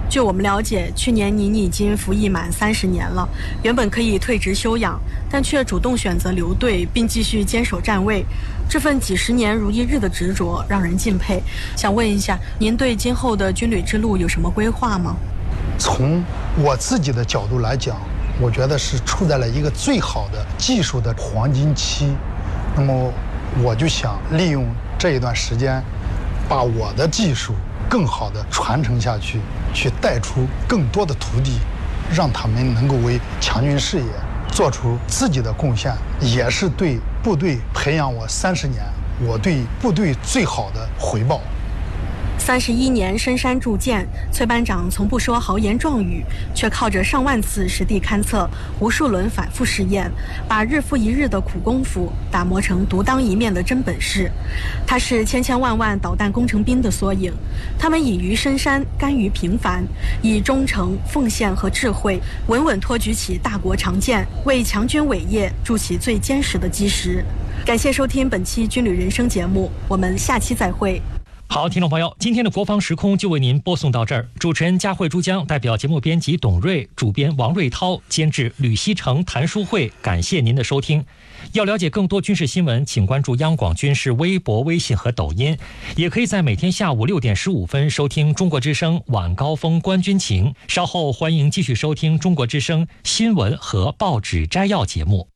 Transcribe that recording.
据我们了解，去年您已经服役满30年了，原本可以退职休养，但却主动选择留队并继续坚守站位，这份几十年如一日的执着让人敬佩。想问一下，您对今后的军旅之路有什么规划吗？ 从我自己的角度来讲，我觉得是处在了一个最好的技术的黄金期，那么我就想利用这一段时间，把我的技术更好的传承下去，去带出更多的徒弟，让他们能够为强军事业做出自己的贡献，也是对部队培养我30年，我对部队最好的回报。 31年深山铸剑，崔班长从不说豪言壮语，却靠着上万次实地勘测、无数轮反复试验，把日复一日的苦功夫打磨成独当一面的真本事。他是千千万万导弹工程兵的缩影，他们隐于深山，甘于平凡，以忠诚、奉献和智慧，稳稳托举起大国长剑，为强军伟业筑起最坚实的基石。感谢收听本期军旅人生节目，我们下期再会。 好，听众朋友，今天的国防时空就为您播送到这儿。主持人佳慧珠江代表节目编辑董瑞、主编王瑞涛、监制吕希成、谭淑慧，感谢您的收听。要了解更多军事新闻，请关注央广军事微博、微信和抖音，也可以在每天下午6点15分收听中国之声晚高峰观军情。稍后欢迎继续收听中国之声新闻和报纸摘要节目。